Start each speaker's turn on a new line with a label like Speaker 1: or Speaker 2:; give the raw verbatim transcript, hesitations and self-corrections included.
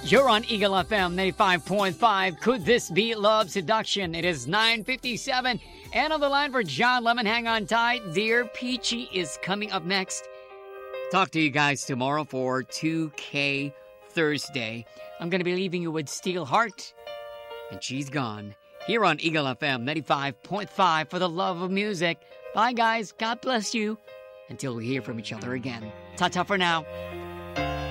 Speaker 1: You're on Eagle F M ninety-five point five. Could this be love seduction? It is nine fifty-seven. And on the line for John Lemon, hang on tight. Dear Peachy is coming up next. Talk to you guys tomorrow for two K Thursday. I'm going to be leaving you with Steel Heart. And she's gone. Here on Eagle F M ninety-five point five for the love of music. Bye, guys. God bless you. Until we hear from each other again. Ta-ta for now.